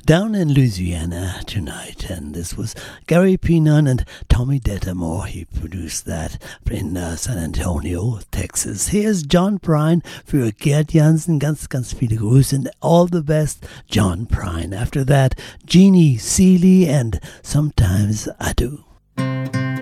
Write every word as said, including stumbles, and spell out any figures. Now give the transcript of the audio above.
down in Louisiana tonight, and this was Gary Peenan and Tommy Dettamore. He produced that in uh, San Antonio, Texas. Here's John Prine für Gerd Jansen. Ganz, ganz viele Grüße and all the best, John Prine. After that, Jeannie Seeley and Sometimes I Do.